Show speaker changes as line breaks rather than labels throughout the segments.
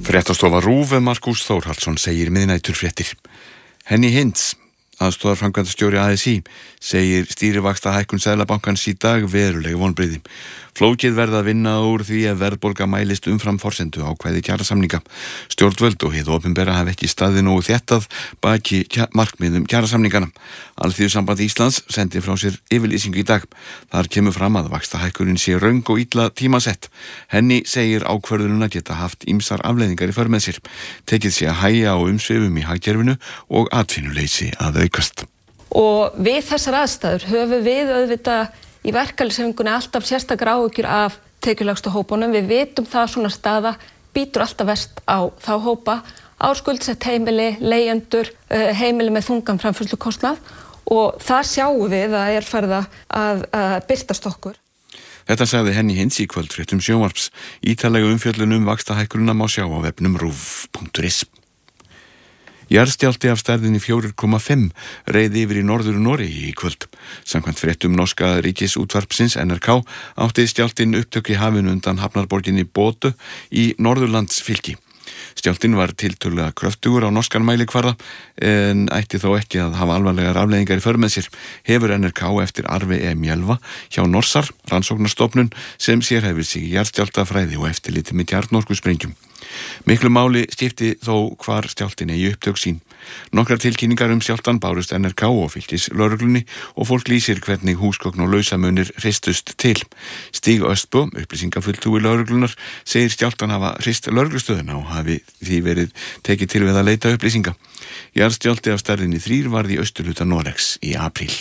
Fréttastofa RÚV Markús Þórhallsson segir miðnæturfréttir. Henny Hinds, aðstoðarframkvæmdastjóri ASÍ, segir stýrivaxtahækkun Seðlabankans í dag veruleg vonbrigði. Flókið verða að vinna úr því að verðbólga mælist umfram forsendu ákvæði kjarasamninga. Stjórnvöld og hið opinbera hafa ekki staðið nógu þéttað baki markmiðum kjarasamningana. Alþýðusamband Íslands sendi frá sér yfirlýsingu í dag. Þar kemur fram að vaxtahækkunin sé röng og illa tímasett. Henny segir ákvörðunina geta haft ýmsar afleiðingar í för með sér. Tekið sé að hægja á umsvifum í hagkerfinu og atvinnuleysi að aukast.
Og við þessar aðstæður höfum við auðvitað í verkalýðshreyfingunni alltaf sérstakar áhyggjur af tekjulægstu hópunum. Við vitum það svona staða bítur alltaf verst á þá hópa, á skuldsett heimili, leigjendur, heimili með þungan framfærslukostnað og það sjáum við að farið að birtast okkur.
Þetta sagði Henny Hinds í kvöldfréttum sjónvarps. Ítarlega umfjöllun vaxtahækkunina má sjá á vefnum ruv.is. Jarðskjálfti af stærðinni 4,5 reið yfir í norður Noregi í kvöld. Samkvæmt fréttum norska ríkisútvarpsins NRK átti skjálftinn upptök í hafinu undan hafnarborginni Bodø í Norðurlandsfylki. Skjálftinn var tiltölulega kröftugur á norskan mælikvarða en ætti þó ekki að hafa alvarlegar afleiðingar í för með sér. Hefur NRK eftir Arve Mjölva hjá Norsar, rannsóknarstofnun sem sérhæfir sig í jarðskjálftafræði og eftirliti með kjarnorkusprengjum. Miklu máli skipti þó hvar skjálftinn eigi upptök sín. Nokkrar tilkynningar skjálftann bárust NRK og fylgis lögreglunni og fólk lýsir hvernig húsgögn og lausamunir hristust til. Stíg Östbó, upplýsingafulltrúi lögreglunar, segir skjálftann hafa hrist lögreglustöðuna og hafi því verið tekið til við að leita upplýsinga. Jarðskjálfti af stærðinni 3 varð í austurhluta Noregs í apríl.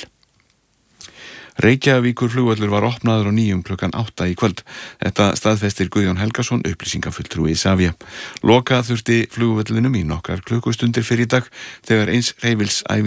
Reykjavíkur flugvöllur var opnaður á 9 klukkan 8 í kvöld. Þetta staðfestir Guðjón Helgason, upplýsingafulltrúi Isavia. Loka þurfti flugvöllinum í nokkrar klukkustundir fyrir í dag þegar eins hreyfils